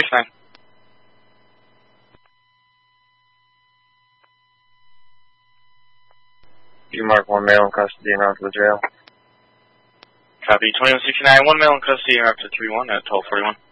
2169. You mark 1 male in custody and out to the jail. Copy 2169, 1 male in custody and up to 31 at 1241.